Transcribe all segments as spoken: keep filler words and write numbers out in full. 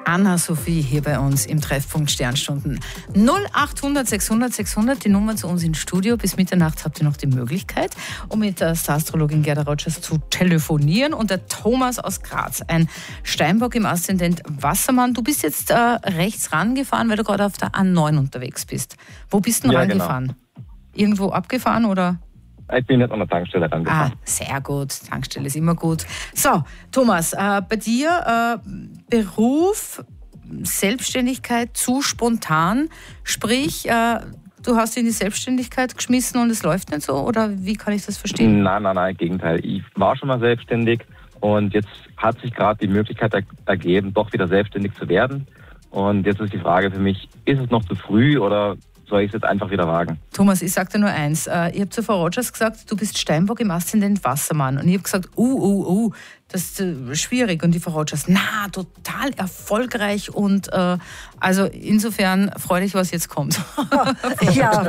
Anna-Sophie hier bei uns im Treffpunkt Sternstunden. null achthundert sechshundert sechshundert, die Nummer zu uns ins Studio. Bis Mitternacht habt ihr noch die Möglichkeit, um mit der Star-Astrologin Gerda Rogers zu telefonieren. Und der Thomas aus Graz, ein Steinbock im Aszendent Wassermann. Du bist jetzt äh, rechts rangefahren, weil du gerade auf der A neun unterwegs bist. Wo bist du denn Ja, rangefahren? Genau. Irgendwo abgefahren oder? Ich bin jetzt an der Tankstelle rangefahren. Ah, sehr gut. Tankstelle ist immer gut. So, Thomas, äh, bei dir äh, Beruf, Selbstständigkeit zu spontan, sprich, äh, du hast dich in die Selbstständigkeit geschmissen und es läuft nicht so, oder wie kann ich das verstehen? Nein, nein, nein, im Gegenteil. Ich war schon mal selbstständig und jetzt hat sich gerade die Möglichkeit ergeben, doch wieder selbstständig zu werden. Und jetzt ist die Frage für mich, ist es noch zu früh oder soll ich es jetzt einfach wieder wagen? Thomas, ich sage dir nur eins. Ich habe zu Frau Rogers gesagt, du bist Steinbock im Aszendent Wassermann. Und ich habe gesagt, uh, uh, uh, das ist schwierig. Und die Frau Rogers, na, total erfolgreich. Und äh, also insofern freu dich, was jetzt kommt. Ja,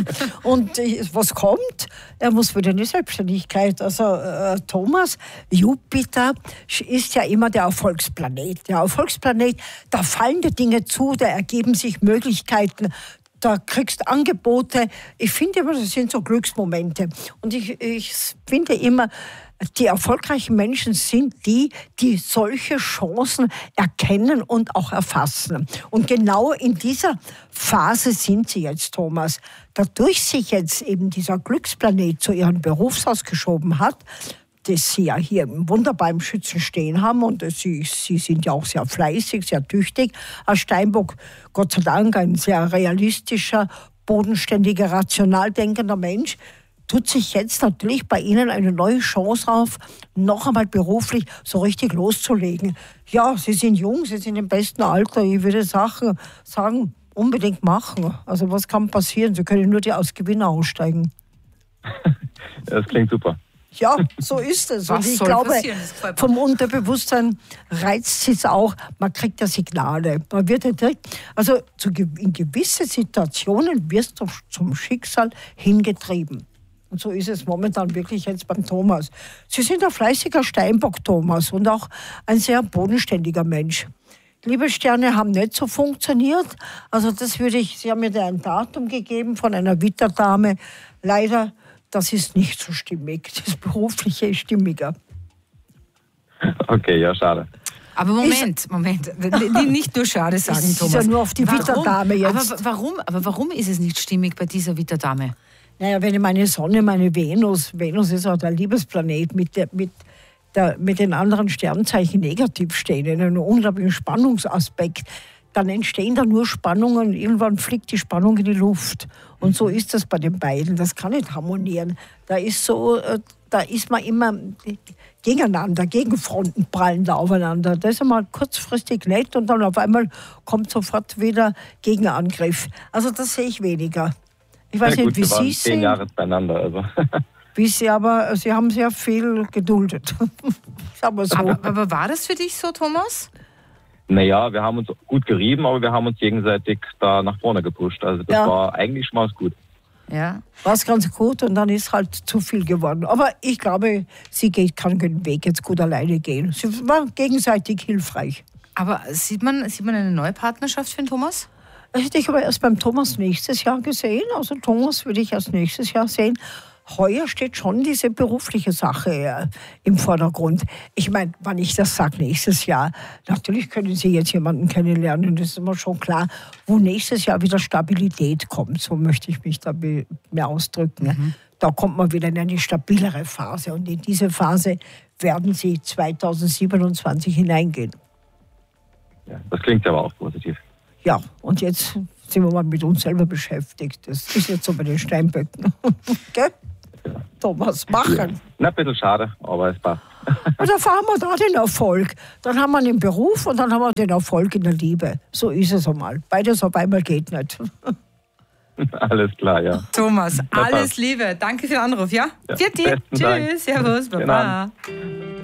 und was kommt? Er muss wieder in die Selbstständigkeit. Also äh, Thomas, Jupiter ist ja immer der Erfolgsplanet. Der Erfolgsplanet, da fallen die Dinge zu, da ergeben sich Möglichkeiten. Da kriegst Angebote. Ich finde immer, das sind so Glücksmomente. Und ich, ich finde immer, die erfolgreichen Menschen sind die, die solche Chancen erkennen und auch erfassen. Und genau in dieser Phase sind sie jetzt, Thomas. Dadurch sich jetzt eben dieser Glücksplanet zu ihrem Berufshaus geschoben hat, das sie ja hier wunderbar im Schützen stehen haben und sie, sie sind ja auch sehr fleißig, sehr tüchtig. Als Steinbock, Gott sei Dank, ein sehr realistischer, bodenständiger, rational denkender Mensch, tut sich jetzt natürlich bei Ihnen eine neue Chance auf, noch einmal beruflich so richtig loszulegen. Ja, Sie sind jung, Sie sind im besten Alter. Ich würde Sachen sagen, unbedingt machen. Also was kann passieren? Sie können nur die als Gewinner aussteigen. Das klingt super. Ja, so ist es. Was und ich soll glaube, passieren? vom Unterbewusstsein reizt es auch, man kriegt ja Signale. Man wird ja direkt, also in gewisse Situationen wirst du zum Schicksal hingetrieben. Und so ist es momentan wirklich jetzt beim Thomas. Sie sind ein fleißiger Steinbock, Thomas, und auch ein sehr bodenständiger Mensch. Liebe Sterne haben nicht so funktioniert. Also das würde ich, Sie haben mir da ein Datum gegeben von einer Witterdame. Leider, das ist nicht so stimmig. Das Berufliche ist stimmiger. Okay, ja, schade. Aber Moment, ist, Moment. Nicht nur schade sagen, ist Thomas. Ist ja nur auf die Witterdame jetzt. Aber warum, aber warum ist es nicht stimmig bei dieser Witterdame? Naja, wenn ich meine Sonne, meine Venus, Venus ist auch der Liebesplanet, mit, der, mit, der, mit den anderen Sternzeichen negativ stehen, in einem unglaublichen Spannungsaspekt, dann entstehen da nur Spannungen, irgendwann fliegt die Spannung in die Luft. Und so ist das bei den beiden, das kann nicht harmonieren. Da ist so, da ist man immer gegeneinander, Gegenfronten prallen da aufeinander. Das ist einmal kurzfristig nett und dann auf einmal kommt sofort wieder Gegenangriff. Also das sehe ich weniger. Ich weiß ja, nicht, gut, wie wir waren Sie zehn sind. Jahre beieinander, also. Wie Sie, aber Sie haben sehr viel geduldet. Sagen wir so. aber, aber war das für dich so, Thomas? Naja, wir haben uns gut gerieben, aber wir haben uns gegenseitig da nach vorne gepusht. Also das ja. war eigentlich schon mal gut. Ja. War es ganz gut und dann ist halt zu viel geworden. Aber ich glaube, sie geht, kann den Weg jetzt gut alleine gehen. Sie war gegenseitig hilfreich. Aber sieht man, sieht man eine neue Partnerschaft für den Thomas? Das hätte ich aber erst beim Thomas nächstes Jahr gesehen. Also Thomas würde ich erst nächstes Jahr sehen. Heuer steht schon diese berufliche Sache äh, im Vordergrund. Ich meine, wenn ich das sage, nächstes Jahr, natürlich können Sie jetzt jemanden kennenlernen, das ist immer schon klar, wo nächstes Jahr wieder Stabilität kommt, so möchte ich mich da mehr ausdrücken. Mhm. Da kommt man wieder in eine stabilere Phase und in diese Phase werden Sie zweitausendsiebenundzwanzig hineingehen. Ja, das klingt aber auch positiv. Ja, und jetzt sind wir mal mit uns selber beschäftigt. Das ist jetzt so bei den Steinböcken. Gell? Ja. Thomas, machen. Ja. Na, ein bisschen schade, aber es passt. Und dann haben wir da den Erfolg. Dann haben wir den Beruf und dann haben wir den Erfolg in der Liebe. So ist es einmal. Beides auf einmal geht nicht. Alles klar, ja. Thomas, alles Liebe. Danke für den Anruf, ja? ja. Für dich. Tschüss, Dank. servus, baba.